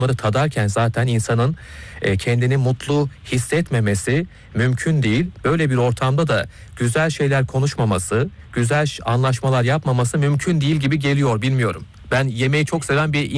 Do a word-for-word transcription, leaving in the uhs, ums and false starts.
Bunları tadarken zaten insanın e, kendini mutlu hissetmemesi mümkün değil. Böyle bir ortamda da güzel şeyler konuşmaması, güzel anlaşmalar yapmaması mümkün değil gibi geliyor, bilmiyorum. Ben yemeği çok seven bir